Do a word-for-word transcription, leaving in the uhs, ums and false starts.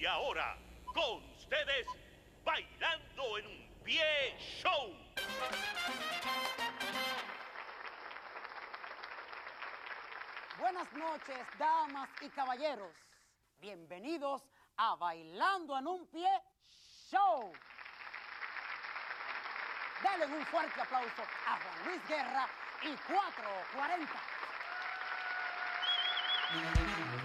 Y ahora, con ustedes, Bailando en un Pie Show. Buenas noches, damas y caballeros. Bienvenidos a Bailando en un Pie Show. Denle un fuerte aplauso a Juan Luis Guerra y cuatro cuarenta.